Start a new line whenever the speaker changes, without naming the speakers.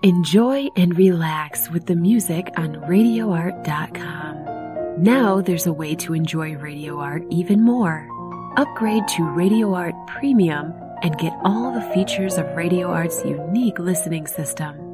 Enjoy and relax with the music on RadioArt.com. Now there's a way to enjoy Radio Art even more. Upgrade to Radio Art Premium and get all the features of Radio Art's unique listening system.